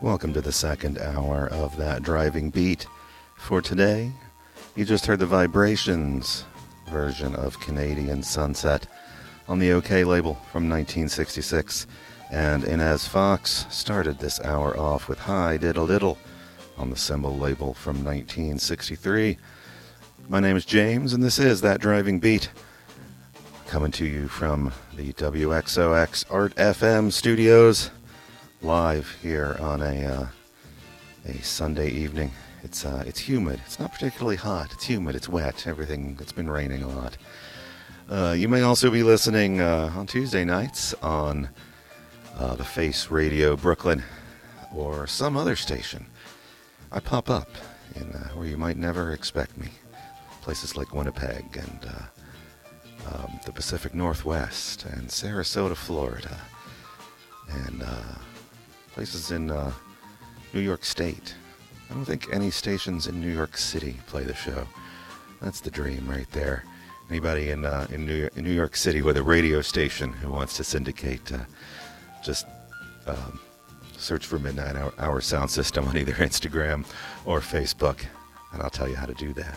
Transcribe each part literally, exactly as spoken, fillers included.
Welcome to the second hour of That Driving Beat. For today, you just heard the Vibrations version of Canadian Sunset on the OK label from nineteen sixty-six. And Inez Fox started this hour off with Hi Diddle Diddle on the Symbol label from nineteen sixty-three. My name is James, and this is That Driving Beat, coming to you from the W X O X Art F M studios, live here on a uh, a Sunday evening. It's uh, it's humid. It's not particularly hot. It's humid. It's wet. Everything. It's been raining a lot. Uh, you may also be listening uh, on Tuesday nights on uh, the Face Radio Brooklyn or some other station. I pop up in uh, where you might never expect me. Places like Winnipeg and uh, um, the Pacific Northwest and Sarasota, Florida, and uh, places in uh, New York State. I don't think any stations in New York City play the show. That's the dream right there. Anybody in uh, in, New York, in New York City with a radio station who wants to syndicate, uh, just um, search for Midnight Hour, Hour Sound System on either Instagram or Facebook, and I'll tell you how to do that.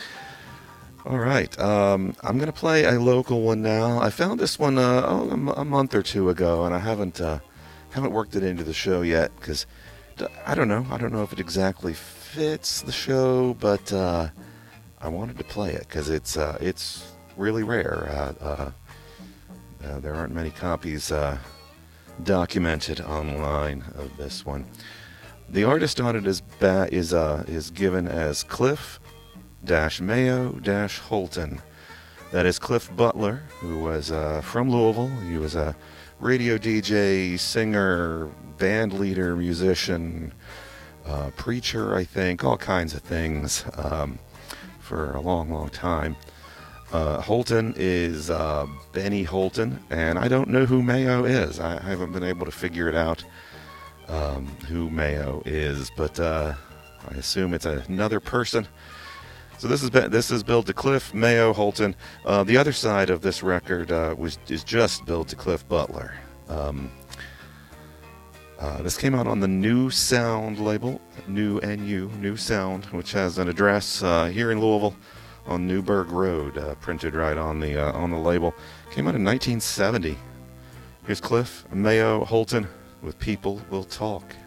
All right, um, I'm going to play a local one now. I found this one uh, oh, a, m- a month or two ago, and I haven't uh, haven't worked it into the show yet because I don't know. I don't know if it exactly fits the show, but uh, I wanted to play it because it's uh, it's really rare. Uh, uh, uh, there aren't many copies uh, documented online of this one. The artist on it is ba- is uh, is given as Cliff Dash Mayo Dash Holton. That is Cliff Butler, who was uh, from Louisville. He was a radio D J, singer, band leader, musician, uh, preacher, I think, all kinds of things um, for a long, long time. Uh, Holton is uh, Benny Holton, and I don't know who Mayo is. I, I haven't been able to figure it out um, who Mayo is, but uh, I assume it's another person. So this is this is billed to Cliff Mayo Holton. Uh, the other side of this record uh, was is just billed to Cliff Butler. Um, uh, this came out on the New Sound label, New N U, New Sound, which has an address uh, here in Louisville on Newburgh Road, uh, printed right on the uh, on the label. Came out in nineteen seventy. Here's Cliff Mayo Holton with People Will Talk.